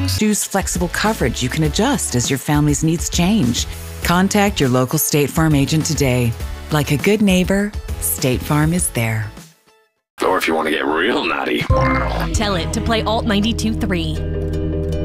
Choose flexible coverage you can adjust as your family's needs change. Contact your local State Farm agent today. Like a good neighbor, State Farm is there. Or if you want to get real naughty, Tell it to play Alt 92.3.